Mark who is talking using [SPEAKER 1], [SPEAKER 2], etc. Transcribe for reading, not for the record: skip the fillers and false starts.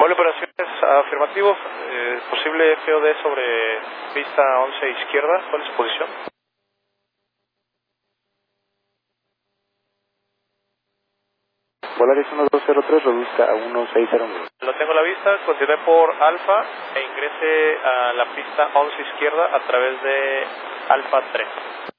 [SPEAKER 1] Hola, operaciones afirmativo, posible FOD sobre pista 11 izquierda, ¿cuál es su posición?
[SPEAKER 2] Polaris 1203, reduzca a 1609.
[SPEAKER 1] Lo tengo a la vista, continúe por Alfa e ingrese a la pista 11 izquierda a través de Alfa 3.